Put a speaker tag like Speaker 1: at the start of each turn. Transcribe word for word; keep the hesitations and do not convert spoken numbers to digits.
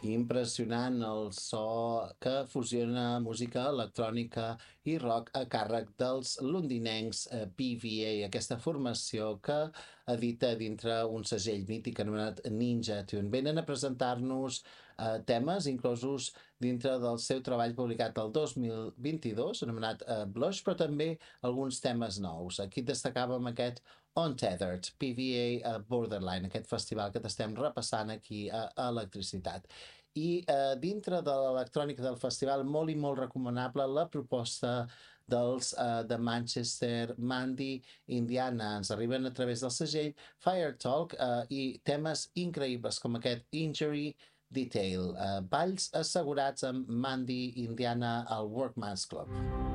Speaker 1: Impressionant el so que fusiona música electrònica i rock a càrrec dels londinencs eh, P V A, aquesta formació que edita dintre un segell mític anomenat Ninja Tune. Venen a presentar-nos eh, temes inclosos dintre del seu treball publicat el dos mil vint-i-dos, anomenat eh, Blush, però també alguns temes nous. Aquí destacàvem aquest Untethered, P V A a Borderline, aquest festival que t'estem repassant aquí a, a Electricitat. I eh, dintre de l'electrònica del festival, molt i molt recomanable la proposta dels eh, de Manchester, Mandy, Indiana. Ens arriben a través del segell Fire Talk eh, i temes increïbles com aquest Injury Detail. Eh, balls assegurats amb Mandy, Indiana al Workman's Club.